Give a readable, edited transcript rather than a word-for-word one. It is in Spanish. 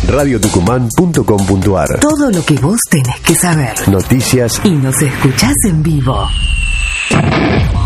radiotucumán.com.ar. Todo lo que vos tenés que saber. Noticias Y nos escuchás en vivo.